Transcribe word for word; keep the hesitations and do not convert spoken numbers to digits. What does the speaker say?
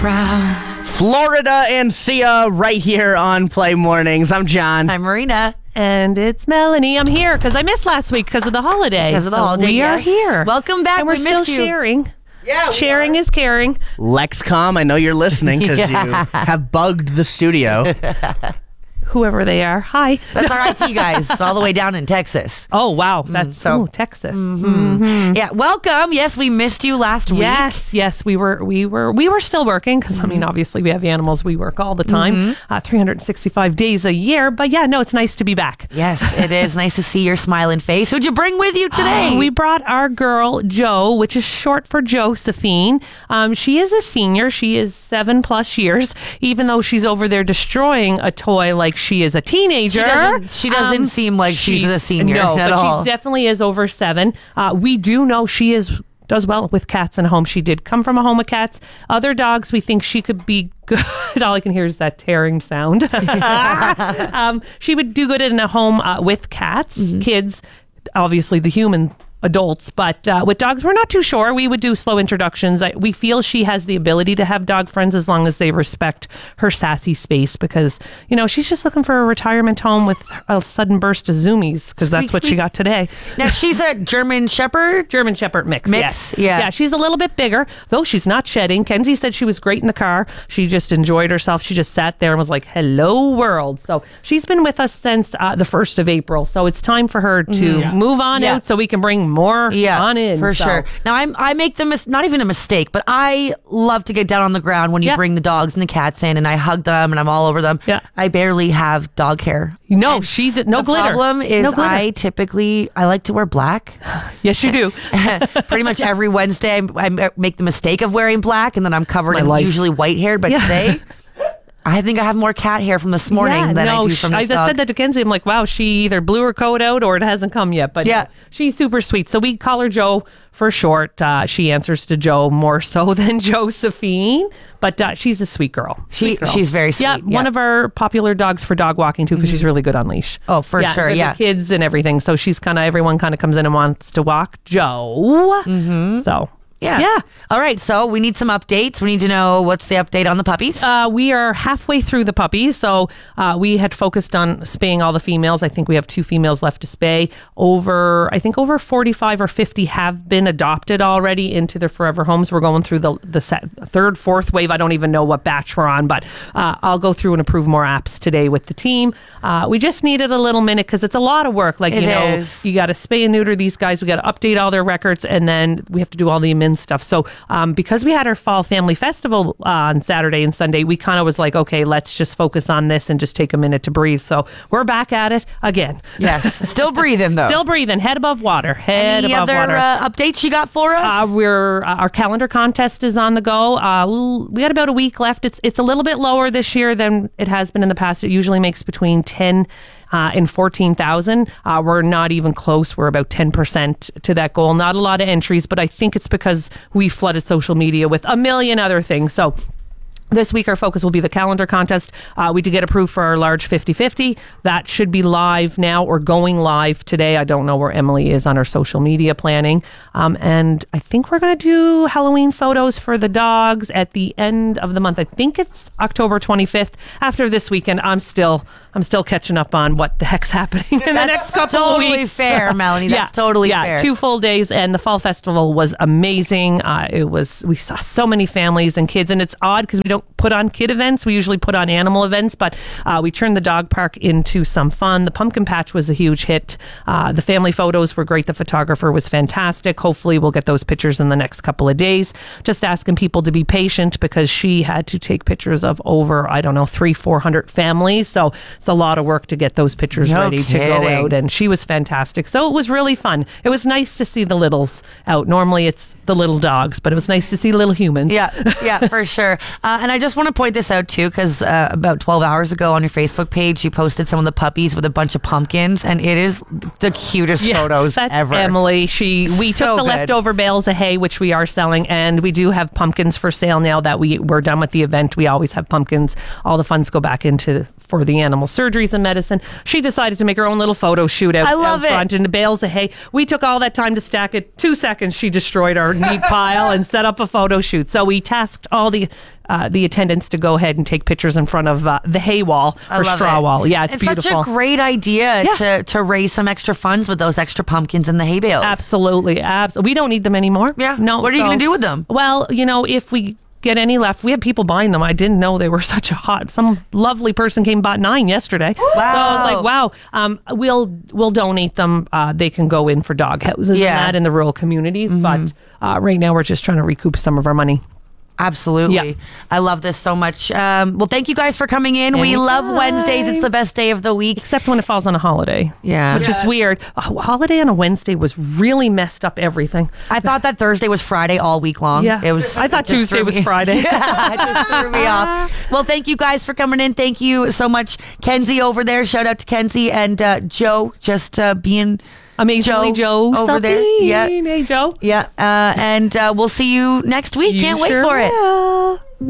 Proud. Florida and Sia right here on Play Mornings. I'm John. I'm Marina. And it's Melanie. I'm here because I missed last week because of the holiday. Because of the so holiday, we yes. are here. Welcome back. And we're we still missed you. sharing. Yeah, we Sharing is caring. Lexcom, I know you're listening because Yeah. you have bugged the studio. Whoever they are. Hi. That's our I T guys all the way down in Texas. Oh, wow. That's so- ooh, Texas. Mm-hmm. Yeah, welcome. Yes, we missed you last week. Yes, yes, we were, we were, we were still working because I mean, obviously, we have animals. We work all the time, Mm-hmm. uh, three hundred sixty-five days a year. But yeah, no, it's nice to be back. Yes, it is nice to see your smiling face. Who'd you bring with you today? We brought our girl Jo, which is short for Josephine. Um, she is a senior. She is seven plus years, even though she's over there destroying a toy like she is a teenager. She doesn't, she doesn't Um, seem like she's she- a senior No, at but all. she definitely is over seven. Uh, we do know she is does well with cats in a home. She did come from a home of cats. Other dogs, we think she could be good. All I can hear is that tearing sound. um, she would do good in a home uh, with cats, Mm-hmm. kids, obviously the human adults, but uh, with dogs, we're not too sure. We would do slow introductions. I, we feel she has the ability to have dog friends as long as they respect her sassy space because, you know, she's just looking for a retirement home with a sudden burst of zoomies because that's Squeak, what she squeak. got today. Now, she's a German Shepherd. German Shepherd mix. Mix, yes. yeah. Yeah, she's a little bit bigger, though she's not shedding. Kenzie said she was great in the car. She just enjoyed herself. She just sat there and was like, hello, world. So she's been with us since uh, the first of April. So it's time for her to move on Yeah. out so we can bring more Yeah, on in. for So- sure. Now, I'm, I make the mis- not even a mistake, but I love to get down on the ground when you Yeah. bring the dogs and the cats in, and I hug them and I'm all over them. Yeah. I barely have dog hair. No, And she did no the glitter. problem is No glitter. I typically I like to wear black. Yes, you do. Pretty much every Wednesday, I, I make the mistake of wearing black, and then I'm covered my in life. usually white hair. But Yeah. today, I think I have more cat hair from this morning yeah, than no, I do sh- from I this just dog. said that to Kenzie. I'm like, wow, she either blew her coat out or it hasn't come yet. But Yeah. no, she's super sweet. So we call her Jo for short. Uh, she answers to Jo more so than Josephine, but uh, she's a sweet girl. She- Sweet girl. she's very sweet, Yeah, yeah. one of our popular dogs for dog walking too, because she's really good on leash. Oh, for sure, with yeah. the kids and everything. So she's kind of everyone kind of comes in and wants to walk Jo. Mm-hmm. So yeah. yeah. All right. So we need some updates. We need to know what's the update on the puppies. Uh, we are halfway through the puppies, so uh, we had focused on spaying all the females. I think we have two females left to spay. Over, I think over forty-five or fifty have been adopted already into their forever homes. We're going through the the set, third, fourth wave. I don't even know what batch we're on, but uh, I'll go through and approve more apps today with the team. Uh, we just needed a little minute because it's a lot of work. Like, It you know, is. you got to spay and neuter these guys. We got to update all their records, and then we have to do all the admin stuff. So um, because we had our fall family festival uh, on Saturday and Sunday, we kind of was like, okay, let's just focus on this and just take a minute to breathe. So we're back at it again. yes. Still breathing though. Still breathing, head above water, head Any above other water. uh, updates you got for us? Uh, we're uh, our calendar contest is on the go. Uh, l- we got about a week left. It's it's a little bit lower this year than it has been in the past. It usually makes between ten uh, and fourteen thousand. Uh, we're not even close. We're about ten percent to that goal. Not a lot of entries, but I think it's because we flooded social media with a million other things. So. This week, our focus will be the calendar contest. Uh, we did get approved for our large fifty-fifty. That should be live now or going live today. I don't know where Emily is on her social media planning. Um, and I think we're going to do Halloween photos for the dogs at the end of the month. I think it's October twenty-fifth. After this weekend, I'm still I'm still catching up on what the heck's happening in the That's next couple totally of weeks. fair, Melanie. That's totally yeah, fair. Two full days, and the fall festival was amazing. Uh, it was we saw so many families and kids, and it's odd because we don't put on kid events. We usually put on animal events, but uh, we turned the dog park into some fun. The pumpkin patch was a huge hit. Uh, the family photos were great. The photographer was fantastic. Hopefully we'll get those pictures in the next couple of days. Just asking people to be patient because she had to take pictures of over, I don't know, three, four hundred families. So it's a lot of work to get those pictures No ready to go kidding. out. And she was fantastic. So it was really fun. It was nice to see the littles out. Normally it's the little dogs, but it was nice to see little humans. Yeah, yeah, for sure. Uh, and I just want to point this out too, because uh, about twelve hours ago on your Facebook page, you posted some of the puppies with a bunch of pumpkins, and it is the cutest Yeah, photos that's ever. Emily. She we So took the good. leftover bales of hay, which we are selling, and we do have pumpkins for sale now that we we're done with the event. We always have pumpkins. All the funds go back into for the animals surgeries and medicine. She decided to make her own little photo shoot out, I love out it. front in the bales of hay. We took all that time to stack it. Two seconds, she destroyed our neat pile and set up a photo shoot. So we tasked all the uh, the attendants to go ahead and take pictures in front of uh, the hay wall I or love straw it. wall. Yeah, it's, it's beautiful. such a great idea Yeah. to, to raise some extra funds with those extra pumpkins in the hay bales. Absolutely. Abs- we don't need them anymore. Yeah. No. What are you so- going to do with them? Well, you know, if we get any left, we have people buying them. I didn't know they were such a hot. Some lovely person came and bought nine yesterday. Wow. So I was like, wow. Um, we'll we'll donate them. Uh, they can go in for dog houses Yeah. and that in the rural communities. But uh, right now we're just trying to recoup some of our money. Absolutely. Yeah. I love this so much. Um, well, thank you guys for coming in. We love Anytime. Wednesdays. It's the best day of the week. Except when it falls on a holiday. Yeah. Which is weird. A holiday on a Wednesday was really messed up everything. I thought that Thursday was Friday all week long. Yeah. It was. I thought it just Tuesday threw was me- Friday. Yeah, it just threw me off. Well, thank you guys for coming in. Thank you so much, Kenzie over there. Shout out to Kenzie and uh, Joe, just uh, being Amazingly, Joe, over there. Sabine. Yeah, Hey, Joe. yeah. Uh, and uh, we'll see you next week. You Can't wait sure for it. will.